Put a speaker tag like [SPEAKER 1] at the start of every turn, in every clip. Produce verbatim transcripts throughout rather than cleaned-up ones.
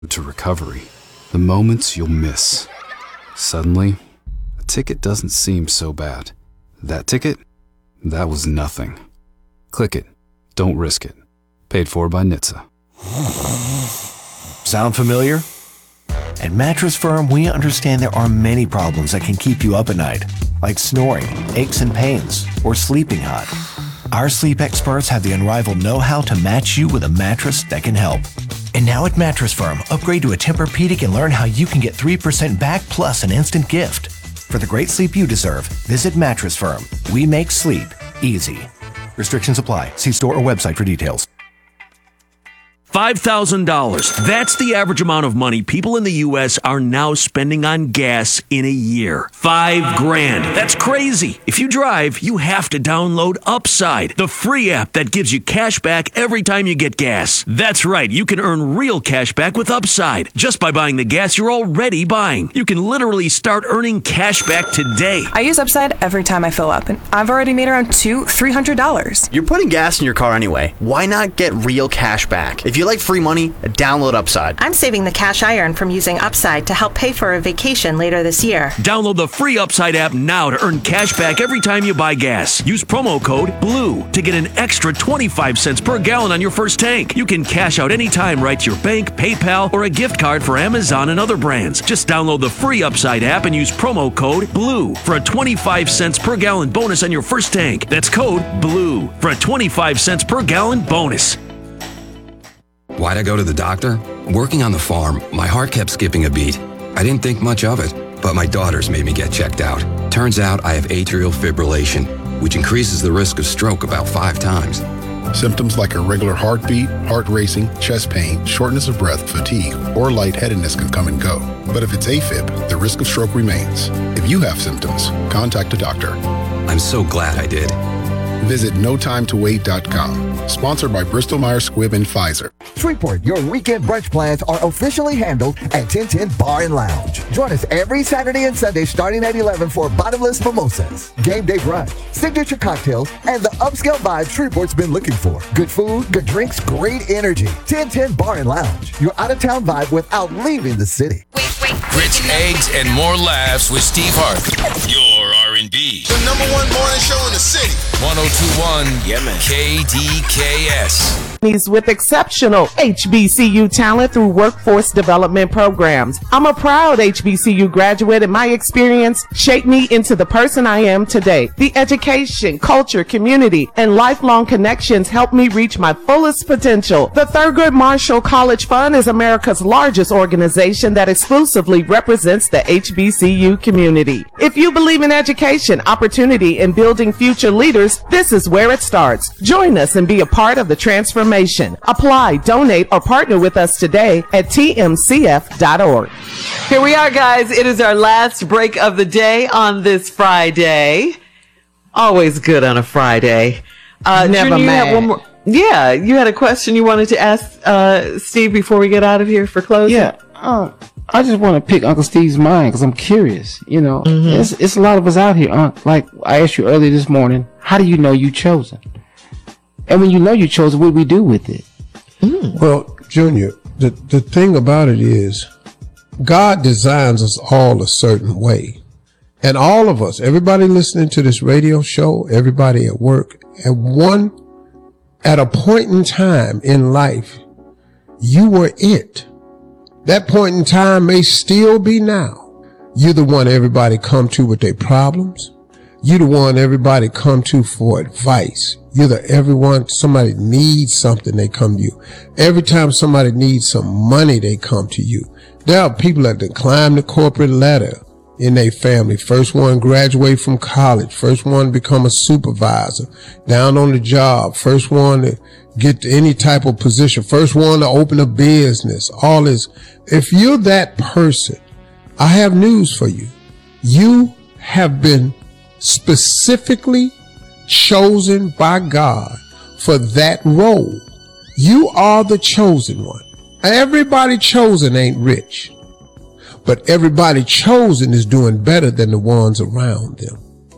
[SPEAKER 1] to recovery. The moments you'll miss. Suddenly, a ticket doesn't seem so bad. That ticket? That was nothing. Click it. Don't risk it. Paid for by N H T S A.
[SPEAKER 2] Sound familiar? At Mattress Firm, we understand there are many problems that can keep you up at night, like snoring, aches and pains, or sleeping hot. Our sleep experts have the unrivaled know-how to match you with a mattress that can help. And now at Mattress Firm, upgrade to a Tempur-Pedic and learn how you can get three percent back plus an instant gift. For the great sleep you deserve, visit Mattress Firm. We make sleep easy. Restrictions apply. See store or website for details.
[SPEAKER 3] five thousand dollars. That's the average amount of money people in the U S are now spending on gas in a year. Five grand. That's crazy. If you drive, you have to download Upside, the free app that gives you cash back every time you get gas. That's right. You can earn real cash back with Upside just by buying the gas you're already buying. You can literally start earning cash back today.
[SPEAKER 4] I use Upside every time I fill up, and I've already made around two, three hundred dollars.
[SPEAKER 5] You're putting gas in your car anyway. Why not get real cash back? If you like free money, download Upside.
[SPEAKER 6] I'm saving the cash I earn from using Upside to help pay for a vacation later this year.
[SPEAKER 3] Download the free Upside app now to earn cash back every time you buy gas. Use promo code BLUE to get an extra twenty-five cents per gallon on your first tank. You can cash out anytime right to your bank, PayPal, or a gift card for Amazon and other brands. Just download the free Upside app and use promo code BLUE for a twenty-five cents per gallon bonus on your first tank. That's code BLUE for a twenty-five cents per gallon bonus.
[SPEAKER 7] Why'd I go to the doctor? Working on the farm, my heart kept skipping a beat. I didn't think much of it, but my daughters made me get checked out. Turns out I have atrial fibrillation, which increases the risk of stroke about five times.
[SPEAKER 8] Symptoms like irregular heartbeat, heart racing, chest pain, shortness of breath, fatigue, or lightheadedness can come and go. But if it's AFib, the risk of stroke remains. If you have symptoms, contact a doctor.
[SPEAKER 7] I'm so glad I did.
[SPEAKER 8] Visit no time to wait dot com. Sponsored by Bristol Myers Squibb and Pfizer.
[SPEAKER 9] Shreveport, your weekend brunch plans are officially handled at ten ten Bar and Lounge. Join us every Saturday and Sunday starting at eleven for bottomless mimosas, game day brunch, signature cocktails, and the upscale vibe Shreveport's been looking for. Good food, good drinks, great energy. ten ten Bar and Lounge. Your out-of-town vibe without leaving the city.
[SPEAKER 10] Wait, wait. Grits, eggs, and more laughs with Steve Harvey. Your R and B.
[SPEAKER 11] The number one morning show in the city.
[SPEAKER 10] one oh two point one yeah, man. K D K S.
[SPEAKER 12] With exceptional H B C U talent through workforce development programs. I'm a proud H B C U graduate, and my experience shaped me into the person I am today. The education, culture, community, and lifelong connections helped me reach my fullest potential. The Thurgood Marshall College Fund is America's largest organization that exclusively represents the H B C U community. If you believe in education, opportunity, and building future leaders, this is where it starts. Join us and be a part of the transformation. Apply, donate, or partner with us today at T M C F dot org.
[SPEAKER 13] Here we are, guys. It is our last break of the day on this Friday. Always good on a Friday. Uh,
[SPEAKER 12] Never
[SPEAKER 13] Junior, you
[SPEAKER 12] mad.
[SPEAKER 13] had one more. Yeah, you had a question you wanted to ask uh, Steve before we get out of here for closing?
[SPEAKER 14] Yeah. Uh, I just want to pick Uncle Steve's mind because I'm curious. You know, mm-hmm. it's, it's a lot of us out here. Uh, like I asked you earlier this morning, how do you know you chosen? And when you know you chose, what do we do with it?
[SPEAKER 15] Mm. Well, Junior, the, the thing about it is God designs us all a certain way. And all of us, everybody listening to this radio show, everybody at work, at one, at a point in time in life, you were it. That point in time may still be now. You're the one everybody come to with their problems. You're the one everybody come to for advice. You're the everyone, somebody needs something, they come to you. Every time somebody needs some money, they come to you. There are people that climb the corporate ladder in their family. First one graduate from college. First one to become a supervisor. Down on the job. First one to get to any type of position. First one to open a business. All this. If you're that person, I have news for you. You have been specifically chosen by God for that role. You are the chosen one. Everybody chosen ain't rich, but everybody chosen is doing better than the ones around them.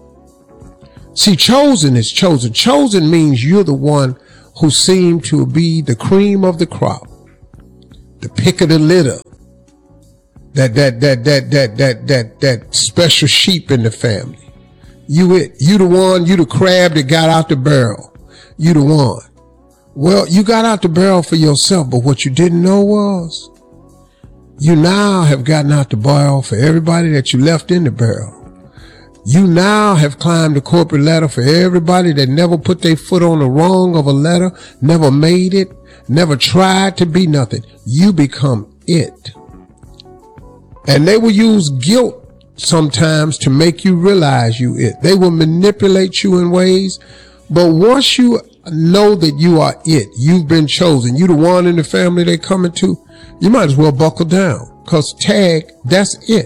[SPEAKER 15] See, chosen is chosen. Chosen means you're the one who seem to be the cream of the crop. the pick of the litter, that that that that that that that that special sheep in the family. You it, you the one, you the crab that got out the barrel. You the one. Well, you got out the barrel for yourself, but what you didn't know was you now have gotten out the barrel for everybody that you left in the barrel. You now have climbed the corporate ladder for everybody that never put their foot on the rung of a ladder, never made it, never tried to be nothing. You become it. And they will use guilt sometimes to make you realize you it. They will manipulate you in ways, but once you know that you are it, you've been chosen, you the one in the family they're coming to, you might as well buckle down, because tag, that's it.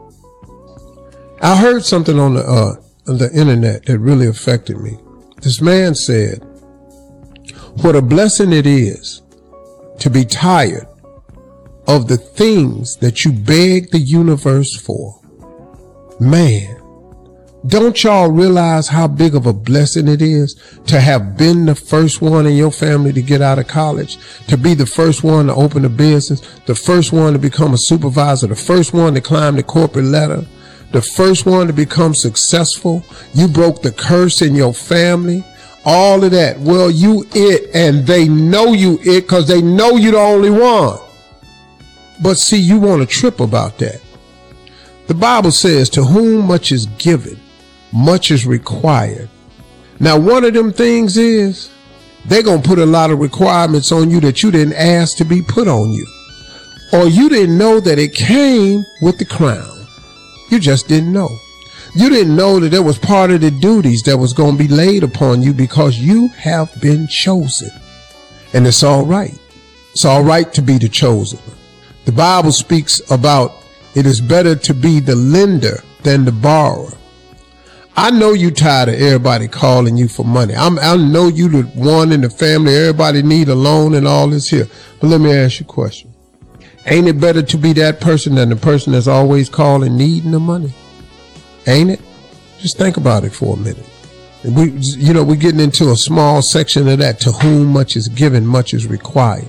[SPEAKER 15] I heard something on the uh, on the internet that really affected me. This man said, what a blessing it is to be tired of the things that you beg the universe for. Man, don't y'all realize how big of a blessing it is to have been the first one in your family to get out of college, to be the first one to open a business, the first one to become a supervisor, the first one to climb the corporate ladder, the first one to become successful. You broke the curse in your family, all of that. Well, you it, and they know you it because they know you're the only one. But see, you want to trip about that. The Bible says, to whom much is given, much is required. Now, one of them things is they're going to put a lot of requirements on you that you didn't ask to be put on you. Or you didn't know that it came with the crown. You just didn't know. You didn't know that there was part of the duties that was going to be laid upon you because you have been chosen. And it's all right. It's all right to be the chosen. The Bible speaks about it is better to be the lender than the borrower. I know you tired of everybody calling you for money. I'm, I know you the one in the family, everybody need a loan and all this here. But let me ask you a question. Ain't it better to be that person than the person that's always calling needing the money? Ain't it? Just think about it for a minute. We, you know, we're getting into a small section of that. To whom much is given, much is required.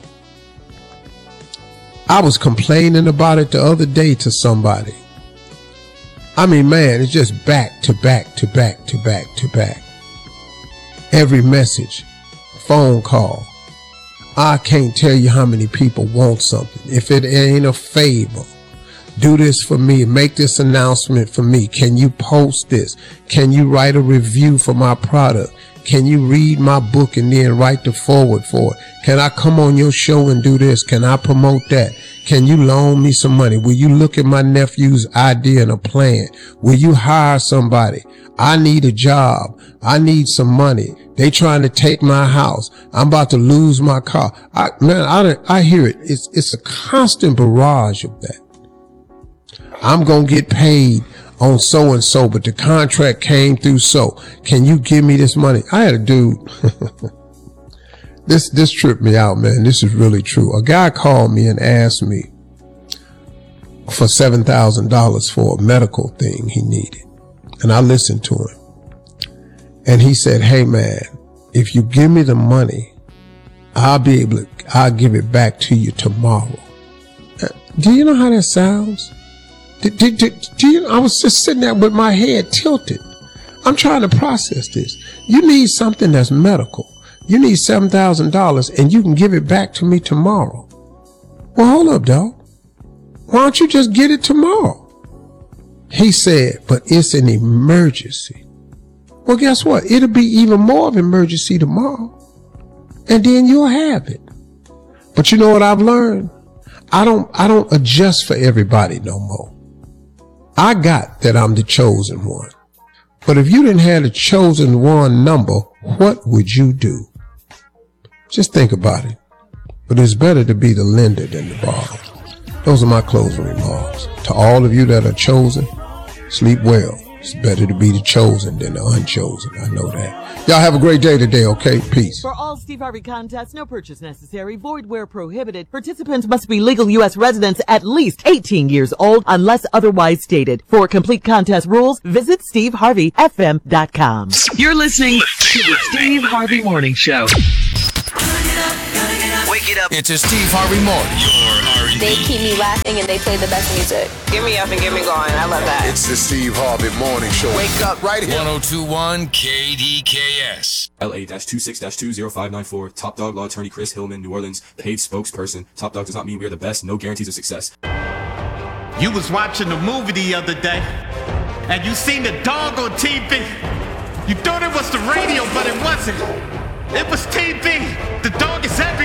[SPEAKER 15] I was complaining about it the other day to somebody. I mean, man, it's just back to back to back to back to back. Every message, phone call. I can't tell you how many people want something. If it ain't a favor, do this for me. Make this announcement for me. Can you post this? Can you write a review for my product? Can you read my book and then write the forward for it? Can I come on your show and do this? Can I promote that? Can you loan me some money? Will you look at my nephew's idea and a plan? Will you hire somebody? I need a job. I need some money. They trying to take my house. I'm about to lose my car. I, man, I, I hear it. It's, it's a constant barrage of that. I'm going to get paid on so and so, but the contract came through. So can you give me this money? I had a dude. this, this tripped me out, man. This is really true. A guy called me and asked me for seven thousand dollars for a medical thing he needed. And I listened to him. And he said, hey, man, if you give me the money, I'll be able to, I'll give it back to you tomorrow. Do you know how that sounds? Do, do, do, do you know, I was just sitting there with my head tilted. I'm trying to process this. You need something that's medical. You need seven thousand dollars and you can give it back to me tomorrow. Well, hold up, dog. Why don't you just get it tomorrow? He said, but it's an emergency. Well, guess what? It'll be even more of an emergency tomorrow. And then you'll have it. But you know what I've learned? I don't, I don't adjust for everybody no more. I got that I'm the chosen one. But if you didn't have the chosen one number, what would you do? Just think about it. But it's better to be the lender than the borrower. Those are my closing remarks. To all of you that are chosen, sleep well. It's better to be the chosen than the unchosen. I know that. Y'all have a great day today, okay? Peace.
[SPEAKER 13] For all Steve Harvey contests, no purchase necessary, void where prohibited. Participants must be legal U S residents at least eighteen years old unless otherwise stated. For complete contest rules, visit steve harvey f m dot com.
[SPEAKER 3] You're listening to the Steve Harvey Morning Show.
[SPEAKER 16] Wake
[SPEAKER 10] Wake it up. It's a Steve Harvey Morning. Your R and B.
[SPEAKER 16] They keep me laughing and they play the best music.
[SPEAKER 17] Get me up and get me going. I love that.
[SPEAKER 11] It's the Steve Harvey Morning Show. Wake up right here.
[SPEAKER 10] one oh two point one K D K S.
[SPEAKER 18] L A twenty-six two oh five nine four. Top Dog Law Attorney Chris Hillman, New Orleans. Paid spokesperson. Top Dog does not mean we are the best. No guarantees of success.
[SPEAKER 19] You was watching the movie the other day, and you seen the dog on T V. You thought it was the radio, but it wasn't. It was T V. The dog is everywhere.